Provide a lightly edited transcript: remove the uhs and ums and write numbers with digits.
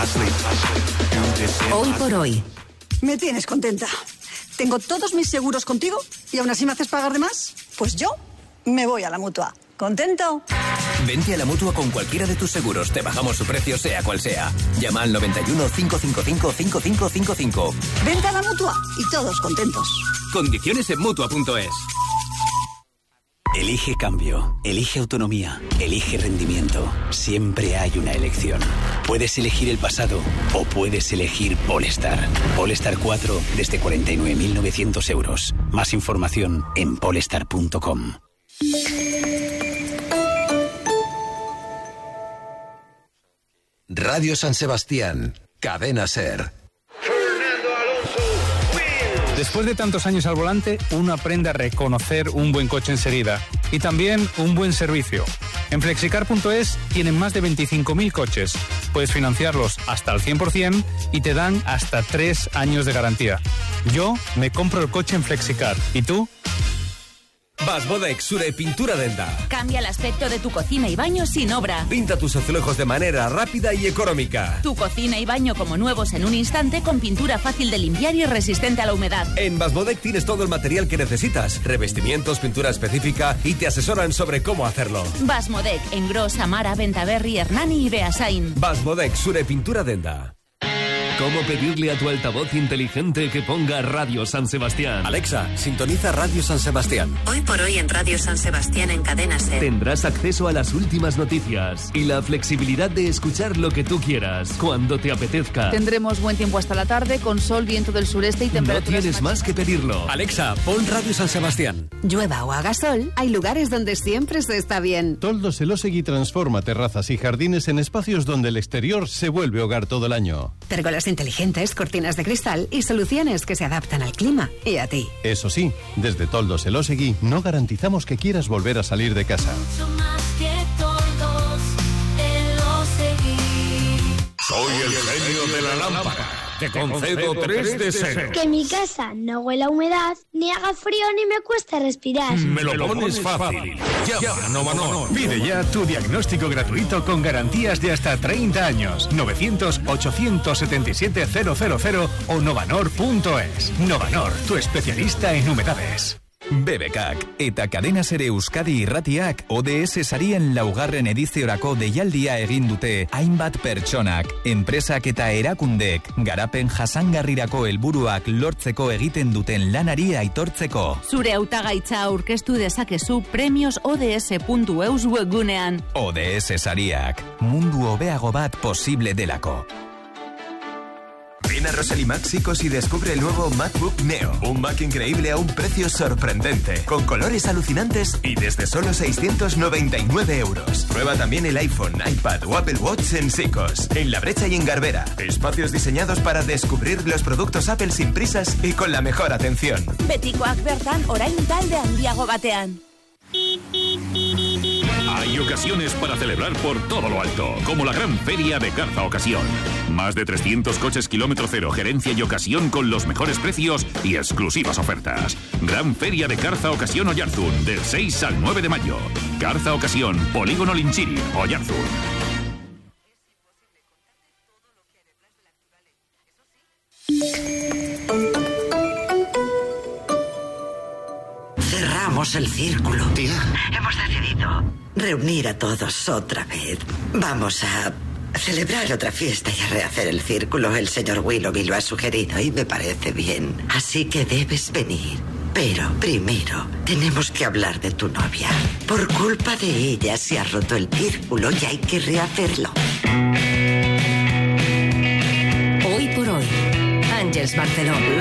Hoy por hoy. Me tienes contenta. Tengo todos mis seguros contigo y aún así me haces pagar de más. Pues yo me voy a la Mutua. ¿Contento? Vente a la Mutua con cualquiera de tus seguros. Te bajamos su precio, sea cual sea. Llama al 91 555 5555. Vente a la Mutua y todos contentos. Condiciones en Mutua.es. Elige cambio, elige autonomía, elige rendimiento. Siempre hay una elección. Puedes elegir el pasado o puedes elegir Polestar. Polestar 4 desde 49.900 euros. Más información en polestar.com. Radio San Sebastián, Cadena SER. Después de tantos años al volante, uno aprende a reconocer un buen coche enseguida y también un buen servicio. En Flexicar.es tienen más de 25.000 coches. Puedes financiarlos hasta al 100% y te dan hasta 3 años de garantía. Yo me compro el coche en Flexicar. ¿Y tú? Basmodec Sure Pintura Denda. Cambia el aspecto de tu cocina y baño sin obra. Pinta tus azulejos de manera rápida y económica. Tu cocina y baño como nuevos en un instante con pintura fácil de limpiar y resistente a la humedad. En Basmodec tienes todo el material que necesitas, revestimientos, pintura específica y te asesoran sobre cómo hacerlo. Basmodec en Gros, Amara, Ventaverri, Hernani y Beasain. Basmodec Sure Pintura Denda. ¿Cómo pedirle a tu altavoz inteligente que ponga Radio San Sebastián? Alexa, sintoniza Radio San Sebastián. Hoy por hoy en Radio San Sebastián en Cadena SER. Tendrás acceso a las últimas noticias y la flexibilidad de escuchar lo que tú quieras, cuando te apetezca. Tendremos buen tiempo hasta la tarde, con sol, viento del sureste y temperaturas... No tienes más que pedirlo. Alexa, pon Radio San Sebastián. Llueva o haga sol, hay lugares donde siempre se está bien. Toldos Elósegui transforma terrazas y jardines en espacios donde el exterior se vuelve hogar todo el año. Pérgolas inteligentes, cortinas de cristal y soluciones que se adaptan al clima y a ti. Eso sí, desde Toldos Elósegui no garantizamos que quieras volver a salir de casa. Soy el genio de la lámpara. Te concedo 3 deseos. Que mi casa no huela a humedad, ni haga frío, ni me cueste respirar. Me lo pones fácil. Llama a Novanor. Pide ya tu diagnóstico gratuito con garantías de hasta 30 años. 900-877-000 o novanor.es. Novanor, tu especialista en humedades. BBKak eta Cadena SER Euskadi irratiak ODS sarien laugarren ediziorako deialdia egin dute hainbat pertsonak, enpresak eta erakundek garapen jasangarrirako helburuak lortzeko egiten duten lanari aitortzeko. Zure hautagaitza aurkeztu dezakezu premiosods.eus webgunean. ODS sariak, mundu hobeago bat posible delako. Ven a Rosely Máxicos y descubre el nuevo MacBook Neo. Un Mac increíble a un precio sorprendente, con colores alucinantes y desde solo 699 euros. Prueba también el iPhone, iPad o Apple Watch en Sicos, en La Brecha y en Garbera. Espacios diseñados para descubrir los productos Apple sin prisas y con la mejor atención. Betikoak bertan orain talde handiago batean. Hay ocasiones para celebrar por todo lo alto, como la gran feria de Garza Ocasión. Más de 300 coches kilómetro cero, gerencia y ocasión con los mejores precios y exclusivas ofertas. Gran feria de Garza Ocasión Oyarzún, del 6 al 9 de mayo. Garza Ocasión, Polígono Linchiri, Oyarzún. Cerramos el círculo. Tía. Hemos decidido reunir a todos otra vez. Vamos a celebrar otra fiesta y a rehacer el círculo. El señor Willoughby lo ha sugerido y me parece bien. Así que debes venir. Pero primero tenemos que hablar de tu novia. Por culpa de ella se ha roto el círculo y hay que rehacerlo. Hoy por hoy, Àngels Barceló.